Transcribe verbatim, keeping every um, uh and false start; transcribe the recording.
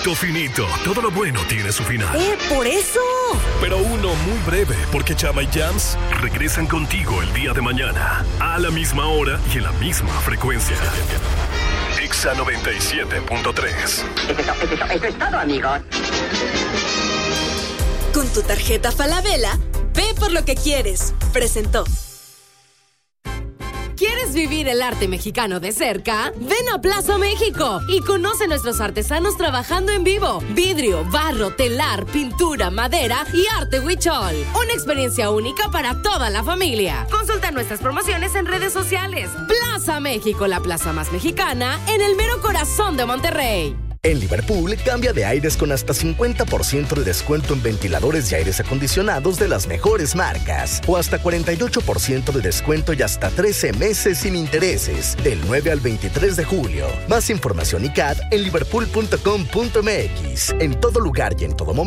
Cortito, finito. Todo lo bueno tiene su final. ¡Eh, por eso! Pero uno muy breve, porque Chama y Jams regresan contigo el día de mañana. A la misma hora y en la misma frecuencia. Exa noventa y siete punto tres. Eso, eso, eso es todo, amigos. Con tu tarjeta Falabella, ve por lo que quieres. Presentó. ¿Quieres vivir el arte mexicano de cerca? Ven a Plaza México y conoce a nuestros artesanos trabajando en vivo. Vidrio, barro, telar, pintura, madera y arte huichol. Una experiencia única para toda la familia. Consulta nuestras promociones en redes sociales. Plaza México, la plaza más mexicana en el mero corazón de Monterrey. En Liverpool, cambia de aires con hasta cincuenta por ciento de descuento en ventiladores y aires acondicionados de las mejores marcas. O hasta cuarenta y ocho por ciento de descuento y hasta trece meses sin intereses. Del nueve al veintitrés de julio. Más información y C A D en liverpool punto com punto m x. En todo lugar y en todo momento.